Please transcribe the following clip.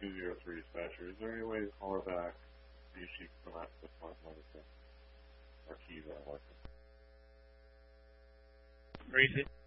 203 dispatcher. Is there any way to call her back? See if she can come out to the front line with our keys aren't working. Raise it.